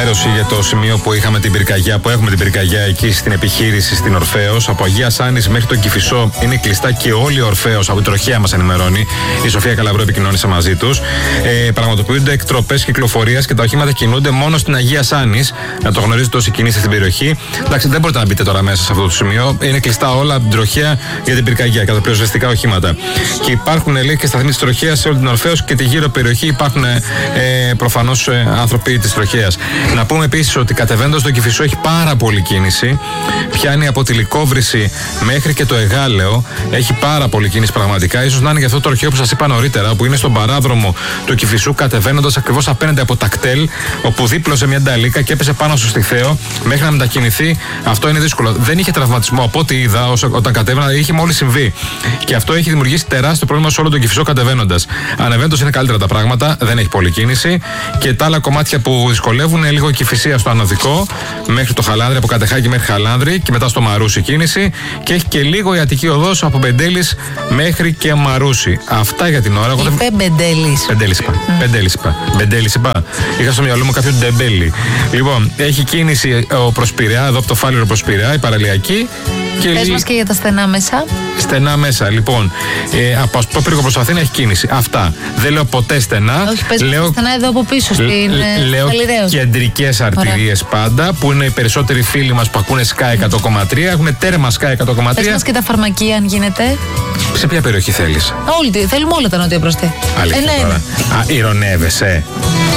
ενημέρωση για το σημείο που είχαμε την πυρκαγιά, που έχουμε την πυρκαγιά εκεί στην επιχείρηση στην Ορφέως. Από Αγίας Άνης μέχρι τον Κηφισό είναι κλειστά και όλη η Ορφέως, από την τροχέα μας ενημερώνει. Η Σοφία Καλαβρού επικοινώνησε μαζί τους. Πραγματοποιούνται εκτροπές κυκλοφορίας και τα οχήματα κινούνται μόνο στην Αγίας Άνης. Να το γνωρίζετε όσοι κινείστε στην περιοχή. Εντάξει, δεν μπορείτε να μπείτε τώρα μέσα σε αυτό το σημείο. Είναι κλειστά όλα από την τροχέα για την πυρκαγιά, κατά πυροσβεστικά οχήματα. Και υπάρχουν, λέει, και σταθμοί της τροχέας σε όλη την Ορφέως και τη γύρω περιοχή υπάρχουν προφανώς άνθρωποι της τροχέας. Να πούμε επίσης ότι κατεβαίνοντας τον Κηφισό έχει πάρα πολλή κίνηση. Πιάνει από τη Λυκόβρηση μέχρι και το Εγάλεο. Έχει πάρα πολλή κίνηση πραγματικά. Ίσως να είναι για αυτό το αρχαίο που σας είπα νωρίτερα, που είναι στον παράδρομο του Κηφισού, κατεβαίνοντας ακριβώς απέναντι από τα κτέλ, όπου δίπλωσε μια νταλίκα και έπεσε πάνω στο στιθαίο. Μέχρι να μετακινηθεί, αυτό είναι δύσκολο. Δεν είχε τραυματισμό από ό,τι είδα όταν κατέβαινα, είχε μόλις συμβεί. Και αυτό έχει δημιουργήσει τεράστιο πρόβλημα σε όλο τον Κηφισό κατεβαίνοντας. Ανεβαίνοντας είναι καλύτερα τα πράγματα, δεν έχει πολλή κίνηση. Και τα άλλα κομμάτια που δυσκολεύουν είναι λίγο η Κηφισία στο Αναδικό, μέχρι το Χαλάνδρη, από Κατεχάκη μέχρι Χαλάνδρη και μετά στο Μαρούσι κίνηση. Και έχει και λίγο η Αττική Οδός από Μπεντέλης μέχρι και Μαρούσι. Αυτά για την ώρα. Είπε Μπεντέλης είπα. Μπεντέλης είπα. Είχα στο μυαλό μου κάποιο Ντεμπέλη. Λοιπόν, έχει κίνηση ο Προσπειραιά, εδώ από το Φάληρο Προσπειραιά, η παραλιακή. Πες μας και για τα στενά μέσα. Στενά μέσα, λοιπόν. Από Ασπρόπυργο προς Αθήνα έχει κίνηση. Αυτά. Δεν λέω ποτέ στενά. Όχι, πες λέω στενά εδώ από πίσω στην λέω κεντρικές αρτηρίες πάντα, που είναι οι περισσότεροι φίλοι μας που ακούνε Sky 100,3. Έχουν τέρμα Sky 100,3. Πες μας και τα φαρμακεία, αν γίνεται. Σε ποια περιοχή θέλεις? Θέλουμε όλα τα νότια μπροστά. Αλήθεια τώρα. Ηρωνεύεσαι.